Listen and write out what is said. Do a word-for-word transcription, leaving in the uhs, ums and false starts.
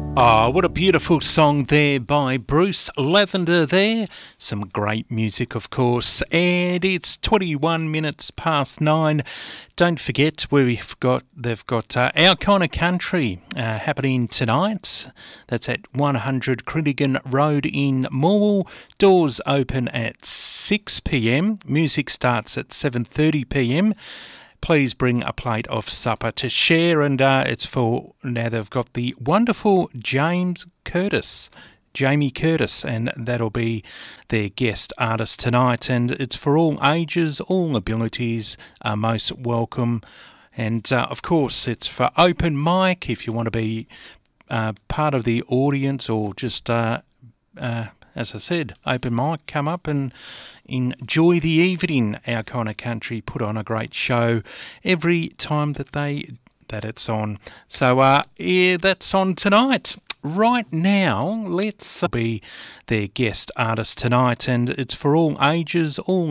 Oh, what a beautiful song there by Bruce Lavender there. Some great music, of course. And it's twenty-one minutes past nine. Don't forget, we've got they've got uh, Our Kind of Country uh, happening tonight. That's at one hundred Crinnigan Road in Morwell. Doors open at six p m. Music starts at seven thirty p m. Please bring a plate of supper to share, and uh, it's for, now they've got the wonderful James Curtis, Jamie Curtis, and that'll be their guest artist tonight, and it's for all ages, all abilities are most welcome, and uh, of course it's for open mic if you want to be uh, part of the audience or just uh, uh, as I said, open mic, come up and enjoy the evening. Our Kind of Country put on a great show every time that they that it's on. So uh, yeah, that's on tonight. Right now, let's be their guest artist tonight, and it's for all ages, all